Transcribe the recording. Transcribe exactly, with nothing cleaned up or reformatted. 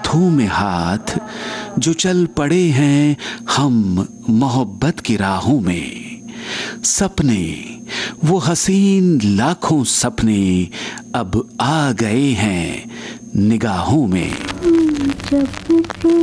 हाथों में हाथ जो चल पड़े हैं हम मोहब्बत की राहों में। सपने वो हसीन लाखों सपने अब आ गए हैं निगाहों में। जब